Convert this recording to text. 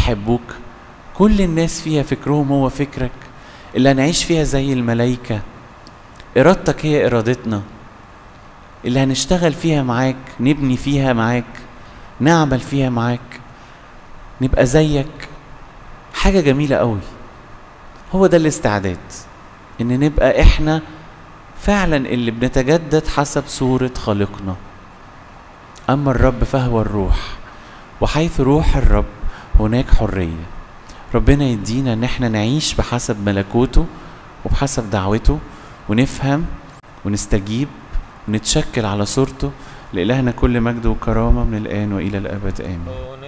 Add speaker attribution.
Speaker 1: بيحبوك، كل الناس فيها فكرهم هو فكرك، اللي هنعيش فيها زي الملايكة، إرادتك هي إرادتنا، اللي هنشتغل فيها معاك، نبني فيها معاك، نعمل فيها معاك، نبقى زيك. حاجة جميلة قوي. هو ده الاستعداد، ان نبقى احنا فعلا اللي بنتجدد حسب صورة خالقنا. اما الرب فهو الروح، وحيث روح الرب هناك حرية. ربنا يدينا ان احنا نعيش بحسب ملكوته وبحسب دعوته، ونفهم ونستجيب ونتشكل على صورته. لإلهنا كل مجد وكرامة من الآن وإلى الأبد آمين.